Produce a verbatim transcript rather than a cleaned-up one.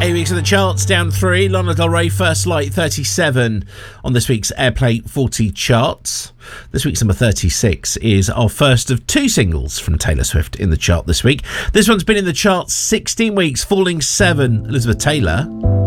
Eight weeks of the charts, down three. Lana Del Rey, First Light, thirty-seven on this week's Airplay forty charts. This week's number thirty-six is our first of two singles from Taylor Swift in the chart this week. This one's been in the charts sixteen weeks, falling seven. Elizabeth Taylor.